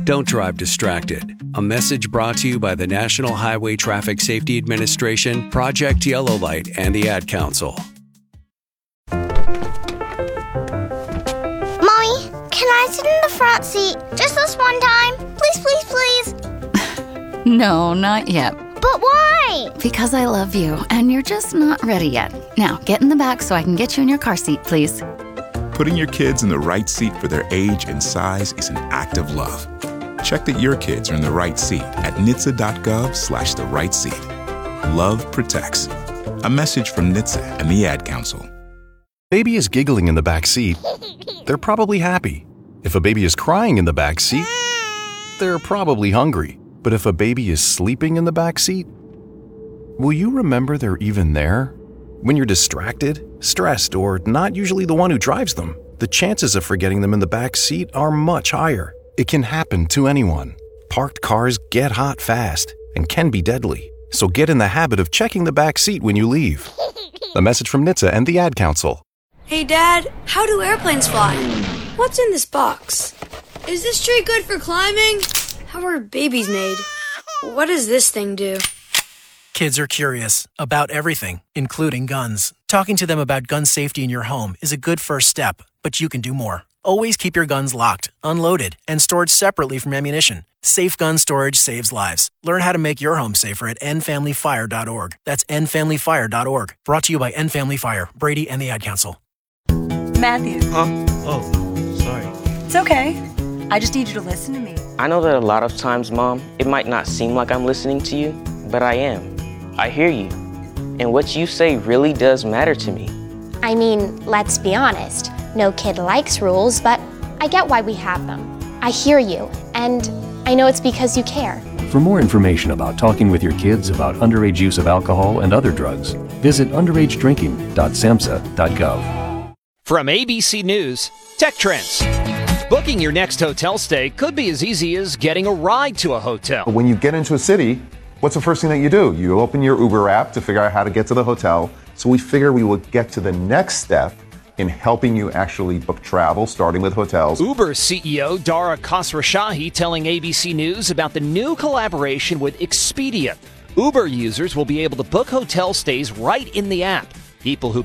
Don't drive distracted. A message brought to you by the National Highway Traffic Safety Administration, Project Yellow Light, and the Ad Council. Mommy, can I sit in the front seat just this one time? Please, please, please. No, not yet. But why? Because I love you, and you're just not ready yet. Now, get in the back so I can get you in your car seat, please. Putting your kids in the right seat for their age and size is an act of love. Check that your kids are in the right seat at NHTSA.gov/the right seat. Love protects. A message from NHTSA and the Ad Council. Baby is giggling in the back seat. They're probably happy. If a baby is crying in the back seat, they're probably hungry. But if a baby is sleeping in the back seat, will you remember they're even there? When you're distracted, stressed, or not usually the one who drives them, the chances of forgetting them in the back seat are much higher. It can happen to anyone. Parked cars get hot fast and can be deadly. So get in the habit of checking the back seat when you leave. A message from NHTSA and the Ad Council. Hey Dad, how do airplanes fly? What's in this box? Is this tree good for climbing? How are babies made? What does this thing do? Kids are curious about everything, including guns. Talking to them about gun safety in your home is a good first step, but you can do more. Always keep your guns locked, unloaded, and stored separately from ammunition. Safe gun storage saves lives. Learn how to make your home safer at endfamilyfire.org. That's endfamilyfire.org. Brought to you by End Family Fire, Brady, and the Ad Council. Matthew. Oh, sorry. It's okay. I just need you to listen to me. I know that a lot of times, Mom, it might not seem like I'm listening to you, but I am. I hear you. And what you say really does matter to me. I mean, let's be honest. No kid likes rules, but I get why we have them. I hear you, and I know it's because you care. For more information about talking with your kids about underage use of alcohol and other drugs, visit underagedrinking.samhsa.gov. From ABC News, Tech Trends. Booking your next hotel stay could be as easy as getting a ride to a hotel. When you get into a city, what's the first thing that you do? You open your Uber app to figure out how to get to the hotel. So we figure we will get to the next step in helping you actually book travel, starting with hotels. Uber CEO Dara Khosrowshahi telling ABC News about the new collaboration with Expedia. Uber users will be able to book hotel stays right in the app. People who